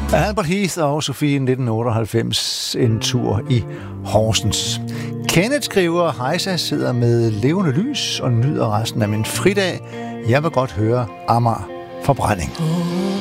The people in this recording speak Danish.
Albert Heath og Sofie 1998, en tur i Horsens. Kenneth skriver, Hejsa sidder med levende lys og nyder resten af min fridag. Jeg vil godt høre Amager Forbrænding.